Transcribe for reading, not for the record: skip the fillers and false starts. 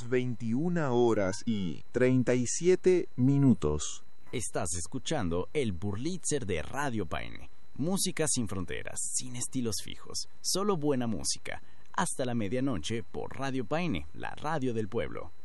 las 21:37. Estás escuchando el Burlitzer de Radio Paine. Música sin fronteras, sin estilos fijos, solo buena música. Hasta la medianoche por Radio Paine, la radio del pueblo.